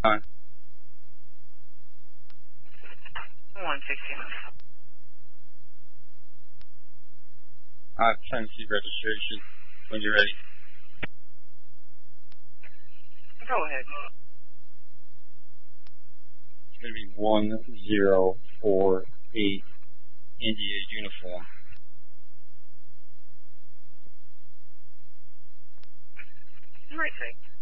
Fine. 160. Tennessee registration. When you're ready. Go ahead. It's going to be 1048 India uniform. Right, thanks.